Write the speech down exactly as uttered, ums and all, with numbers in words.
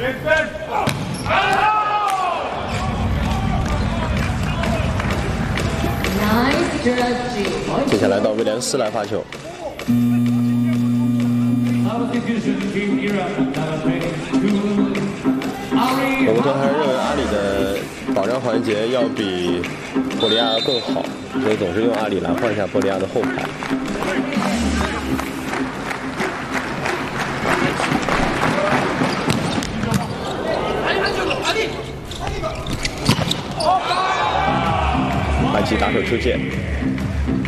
接下来到威廉斯来发球。罗伯特还是认为阿里的保障环节要比博利亚更好，所以总是用阿里来换一下博利亚的后排。反击打手出界。